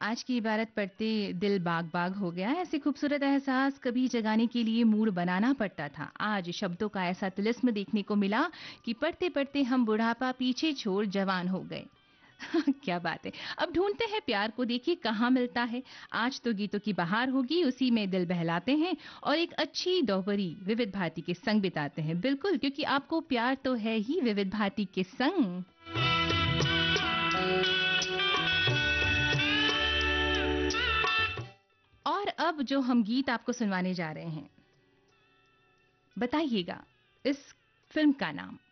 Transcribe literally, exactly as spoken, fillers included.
आज की इबारत पढ़ते दिल बाग बाग हो गया। ऐसे खूबसूरत एहसास कभी जगाने के लिए मूड बनाना पड़ता था। आज शब्दों का ऐसा तिलिस्म देखने को मिला कि पढ़ते पढ़ते हम बुढ़ापा पीछे छोड़ जवान हो गए। क्या बात है। अब ढूंढते हैं प्यार को, देखिए कहाँ मिलता है। आज तो गीतों की बहार होगी, उसी में दिल बहलाते हैं और एक अच्छी दोपहरी विविध भारती के संग बिताते हैं। बिल्कुल, क्योंकि आपको प्यार तो है ही विविध भारती के संग। और अब जो हम गीत आपको सुनवाने जा रहे हैं, बताइएगा इस फिल्म का नाम।